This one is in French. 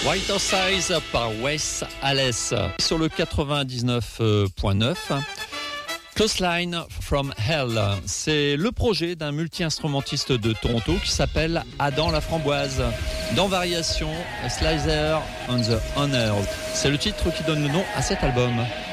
White Size par Wes Aless sur le 99.9. Close Line from Hell, c'est le projet d'un multi-instrumentiste de Toronto qui s'appelle Adam Laframboise. Dans Variation, Slicer on the Honor. C'est le titre qui donne le nom à cet album.